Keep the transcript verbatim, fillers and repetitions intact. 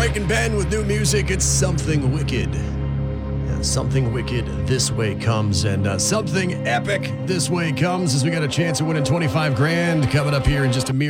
Breaking Ben with new music. It's Something Wicked. And Something Wicked this way comes, and uh, something epic this way comes as we got a chance of winning twenty-five grand coming up here in just a mere